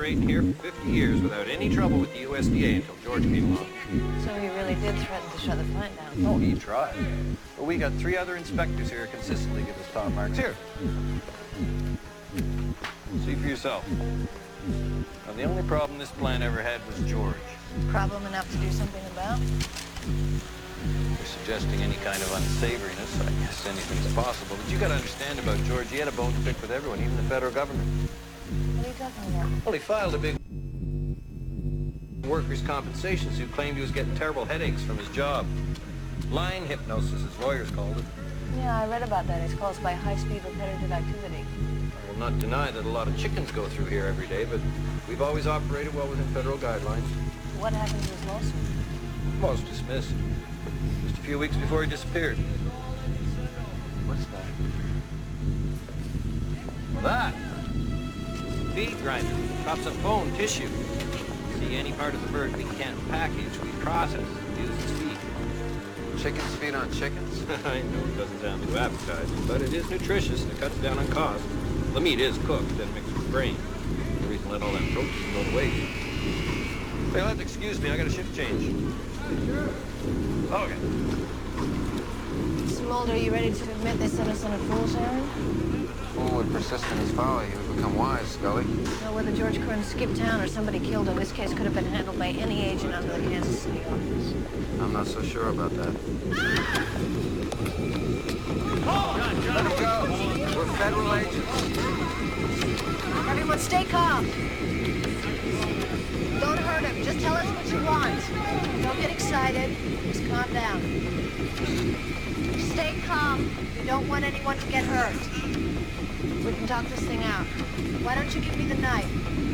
operating here for 50 years without any trouble with the USDA until George came along. So he really did threaten to shut the plant down. Oh, he tried. But we got 3 other inspectors here who consistently give us top marks. Here. See for yourself. Now, the only problem this plant ever had was George. Problem enough to do something about? If you're suggesting any kind of unsavoriness, I guess anything's possible. But you got to understand about George. He had a bone to pick with everyone, even the federal government. What are you talking about? Well, he filed a big workers' compensation suit, claimed he was getting terrible headaches from his job. Line hypnosis, as lawyers called it. Yeah, I read about that. It's caused by high-speed repetitive activity. I will not deny that a lot of chickens go through here every day, but we've always operated well within federal guidelines. What happened to his lawsuit? Most dismissed. Just a few weeks before he disappeared. What's that? Well, that. Feed grinder. Chops up bone, tissue. See, any part of the bird we can't package, we process and use as feed. Chickens feed on chickens? I know it doesn't sound too appetizing, but it is nutritious and it cuts down on cost. The meat is cooked, then mixed with grain. The reason let all that protein go to waste. Hey, let's excuse me, I got a shift change. Okay. Mr. Mulder, are you ready to admit they sent us on a fool's errand? Fool would persist in his folly. He would become wise, Scully. Well, whether George Kern skipped town or somebody killed him, this case could have been handled by any agent under the Kansas City office. I'm not so sure about that. Let him Go! We're federal agents. Everyone stay calm. Don't hurt him. Just tell us what you want. Don't get excited. Just calm down. Stay calm. You don't want anyone to get hurt. We can talk this thing out. Why don't you give me the knife?